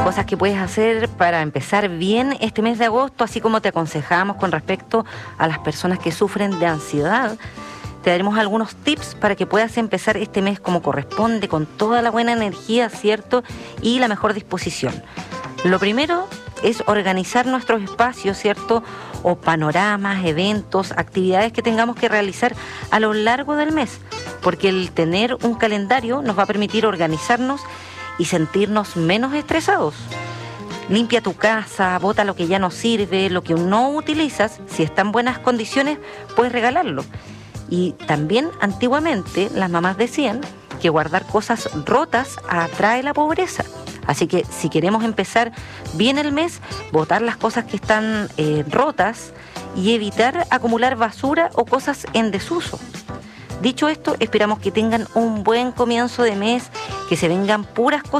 Cosas que puedes hacer para empezar bien este mes de agosto, así como te aconsejamos con respecto a las personas que sufren de ansiedad. Te daremos algunos tips para que puedas empezar este mes como corresponde, con toda la buena energía, ¿cierto? Y la mejor disposición. Lo primero es organizar nuestros espacios, ¿cierto? O panoramas, eventos, actividades que tengamos que realizar a lo largo del mes. Porque el tener un calendario nos va a permitir organizarnos y sentirnos menos estresados. Limpia tu casa, bota lo que ya no sirve, lo que no utilizas. Si está en buenas condiciones, puedes regalarlo. Y también antiguamente las mamás decían que guardar cosas rotas atrae la pobreza. Así que si queremos empezar bien el mes, botar las cosas que están rotas y evitar acumular basura o cosas en desuso. Dicho esto, esperamos que tengan un buen comienzo de mes, que se vengan puras cosas